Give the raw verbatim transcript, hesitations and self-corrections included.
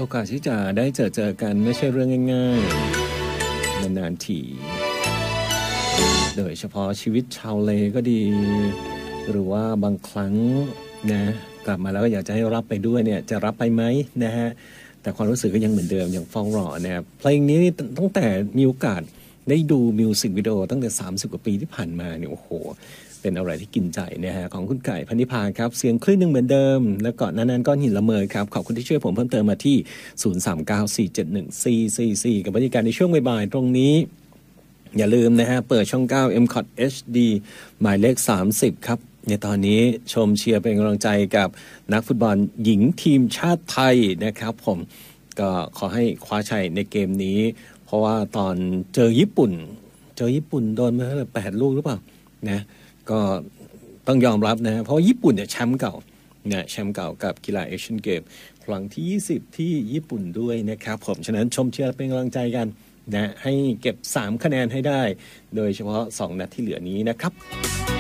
อกาสที่จะได้เจอเจอกันไม่ใช่เรื่องง่ายๆนานๆทีโดยเฉพาะชีวิตชาวเลก็ดีหรือว่าบางครั้งนะกลับมาแล้วก็อยากจะให้รับไปด้วยเนี่ยจะรับไปไหมนะฮะแต่ความรู้สึกก็ยังเหมือนเดิมอย่างเฝ้ารอนะครับเพลงนี้ตั้งแต่มีโอกาสได้ดูมิวสิกวิดีโอตั้งแต่สามสิบกว่าปีที่ผ่านมาเนี่ยโอ้โหเป็นอะไรที่กินใจนะฮะของคุณไก่พนิพาครับเสียงคลื่นหนึ่งเหมือนเดิมแล้วก่อนนั้นก้อนหินละเมอครับขอบคุณที่ช่วยผมเพิ่มเติมมาที่ศูนย์ สาม เก้า สี่ เจ็ด หนึ่ง สี่ สี่ สี่ กับบรรยากาศในช่วงบ่ายๆตรงนี้อย่าลืมนะฮะเปิดช่องเก้า เอ็ม คอท เอช ดี หมายเลขสามสิบครับในตอนนี้ชมเชียร์เป็นกำลังใจกับนักฟุตบอลหญิงทีมชาติไทยนะครับผมก็ขอให้คว้าชัยในเกมนี้เพราะว่าตอนเจอญี่ปุ่นเจอญี่ปุ่นโดนมาเท่าไหร่แปดลูกหรือเปล่านะก็ต้องยอมรับนะเพราะว่าญี่ปุ่นเนี่ยแชมป์เก่าเนี่ยแชมป์เก่ากับกีฬาเอเชียนเกมครั้งที่ยี่สิบที่ญี่ปุ่นด้วยนะครับผมฉะนั้นชมเชียร์เป็นกำลังใจกันนะให้เก็บสามคะแนนให้ได้โดยเฉพาะสองนัดที่เหลือนี้นะครับ